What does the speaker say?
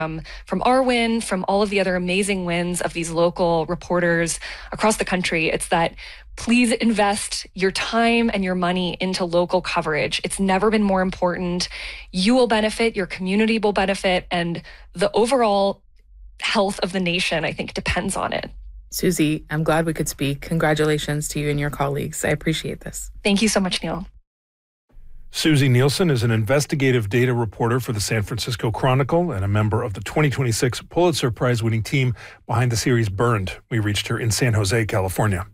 from our win, from all of the other amazing wins of these local reporters across the country. It's that please invest your time and your money into local coverage. It's never been more important. You will benefit, your community will benefit, and the overall health of the nation, I think, depends on it. Susie, I'm glad we could speak. Congratulations to you and your colleagues. I appreciate this. Thank you so much, Neil. Susie Nielsen is an investigative data reporter for the San Francisco Chronicle and a member of the 2026 Pulitzer Prize-winning team behind the series Burned. We reached her in San Jose, California.